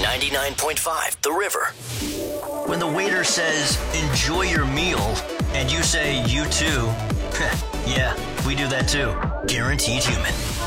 99.5 The River. When the waiter says, enjoy your meal, and you say, you too, yeah, we do that too. Guaranteed Human.